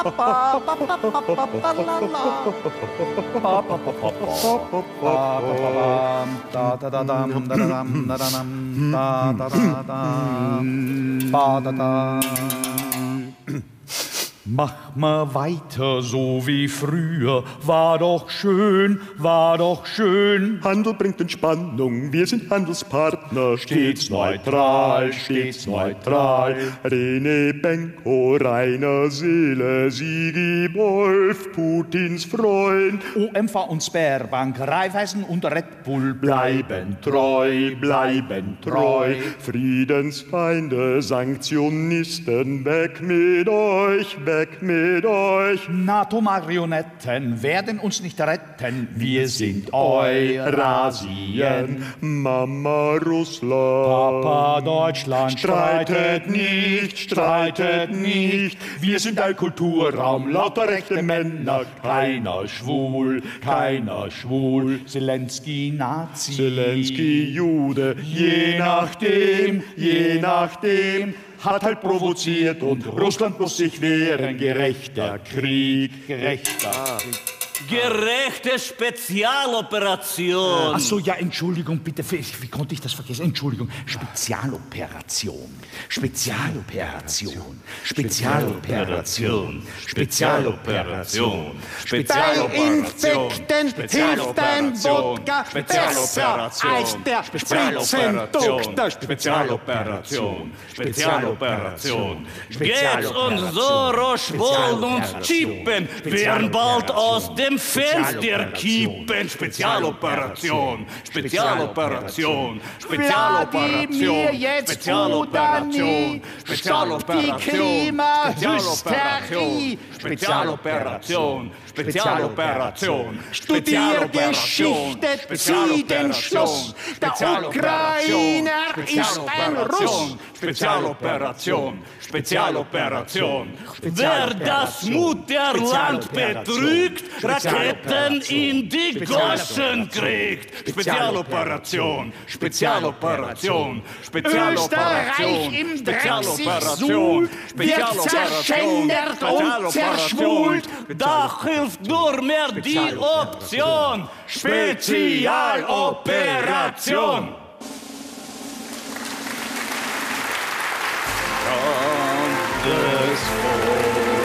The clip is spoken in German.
Mach mal weiter so wie früher, war doch schön, war doch schön. Handel bringt Entspannung, wir sind Handelspartner, stets neutral, stets neutral. René Benko, Rainer Seele, Sigi Wolf, Putins Freund. OMV und Sberbank, Raiffeisen und Red Bull Bleiben treu, bleiben treu. Friedensfeinde, Sanktionisten, weg mit euch, weg mit euch. NATO-Marionetten werden uns nicht retten. Wir sind Eurasien. Mama Russland. Papa Deutschland. Streitet nicht, streitet nicht. Wir sind ein Kulturraum, lauter rechte Männer. Keiner schwul, keiner schwul. Zelensky Nazi. Zelensky Jude. Je nachdem, hat halt provoziert und Russland muss sich wehren. Gerechter Krieg, gerechter Krieg. Gerechte Spezialoperation. Ach so, ja, Entschuldigung, bitte, wie konnte ich das vergessen? Entschuldigung, Spezialoperation, Spezialoperation, Spezialoperation, Spezialoperation, Bei Infekten hilft ein Wodka besser als der Spritzendoktor. Spezialoperation, Spezialoperation. Geht's uns so, Roche wollen uns chippen, werden bald aus dem Fenster kippen. Spezialoperation, Spezialoperation, Spezialoperation, Spezialoperation, Spezialoperation, Spezialoperation, Spezialoperation, Studier Geschichte, zieh den Schluss. Der Ukrainer ist ein Russ. Spezialoperation, Spezialoperation. Wer das Mutterland betrügt, Raketen in die Goschen kriegt. Spezialoperation, Spezialoperation, Spezialoperation, Österreich im 30-Suhl wird zerschändert und zerschwult. Da hilft nur mehr die Option Spezialoperation. Spezialoperation.